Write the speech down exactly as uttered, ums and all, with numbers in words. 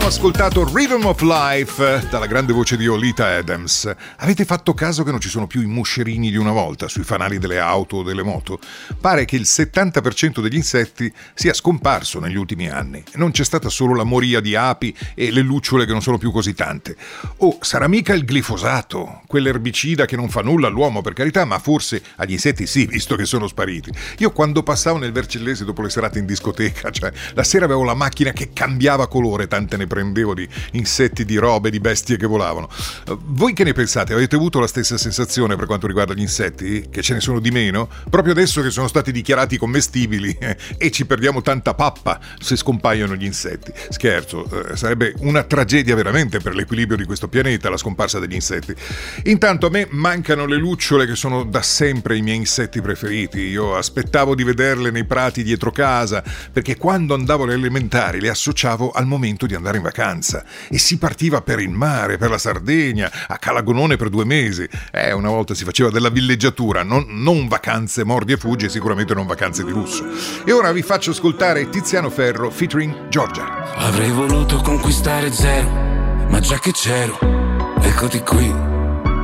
Ascoltato Rhythm of Life dalla grande voce di Olita Adams. Avete fatto caso che non ci sono più i moscerini di una volta sui fanali delle auto o delle moto? Pare che il settanta per cento degli insetti sia scomparso negli ultimi anni. Non c'è stata solo la moria di api e le lucciole che non sono più così tante. O sarà mica il glifosato, quell'erbicida che non fa nulla all'uomo, per carità, ma forse agli insetti sì, visto che sono spariti. Io quando passavo nel Vercellese dopo le serate in discoteca, cioè la sera avevo la macchina che cambiava colore, tante ne prendevo di insetti, di robe, di bestie che volavano. Voi che ne pensate? Avete avuto la stessa sensazione per quanto riguarda gli insetti? Che ce ne sono di meno? Proprio adesso che sono stati dichiarati commestibili eh, e ci perdiamo tanta pappa se scompaiono gli insetti. Scherzo, eh, sarebbe una tragedia veramente per l'equilibrio di questo pianeta la scomparsa degli insetti. Intanto a me mancano le lucciole, che sono da sempre i miei insetti preferiti. Io aspettavo di vederle nei prati dietro casa, perché quando andavo alle elementari le associavo al momento di andare in vacanza e si partiva per il mare, per la Sardegna, a Calagonone per due mesi. Eh, una volta si faceva della villeggiatura, non, non vacanze mordi e fuggi, sicuramente non vacanze di lusso. E ora vi faccio ascoltare Tiziano Ferro featuring Giorgia. Avrei voluto conquistare zero, ma già che c'ero, eccoti qui.